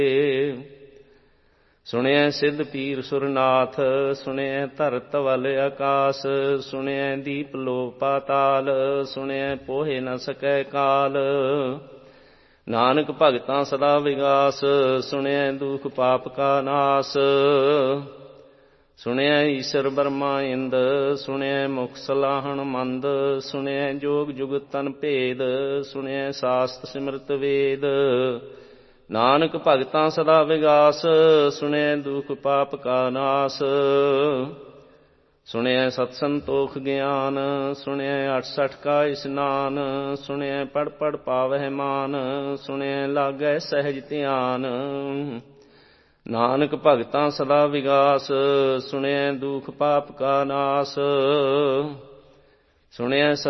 ਸੁਣਿਐ ਸਿੱਧ ਪੀਰ ਸੁਰਨਾਥ, ਸੁਣਿਐ ਧਰਤ ਵਲ ਆਕਾਸ, ਸੁਣਿਐ ਦੀਪ ਲੋ ਪਾਤਾਲ, ਸੁਣਿਐ ਪੋਹਿ ਨ ਸਕੈ ਕਾਲ। ਨਾਨਕ ਭਗਤਾਂ ਸਦਾ ਵਿਗਾਸ, ਸੁਣਿਐ ਦੁਖ ਪਾਪ ਕਾ ਨਾਸ। ਸੁਣਿਐ ਈਸਰ ਬਰਮਾ ਇੰਦ, ਸੁਣਿਐ ਮੁਖ ਸਲਾਹਣ ਮੰਦ, ਸੁਣਿਐ ਜੋਗ ਜੁਗਤ ਤਨ ਭੇਦ, ਸੁਣਿਐ ਸਾਸਤ ਸਿਮਰਤ ਵੇਦ। ਨਾਨਕ ਭਗਤਾਂ ਸਦਾ ਵਿਗਾਸ, ਸੁਣਿਐ ਦੁਖ ਪਾਪ ਕਾ ਨਾਸ। ਸੁਣਿਐ ਸਤ ਸੰਤੋਖ ਗਿਆਨ, ਸੁਣਿਐ 68 ਕਾ ਇਸਨਾਨ, ਸੁਣਿਐ ਪੜ੍ਹ ਪੜ੍ਹ ਪਾਵਹਿ ਮਾਨ, ਸੁਣਿਐ ਲਾਗੈ ਸਹਿਜ ਧਿਆਨ। ਨਾਨਕ ਭਗਤਾਂ ਸਦਾ ਵਿਗਾਸ, ਸੁਣਿਐ ਦੁਖ ਪਾਪ ਕਾ ਨਾਸ। ਸੁਣਿਐ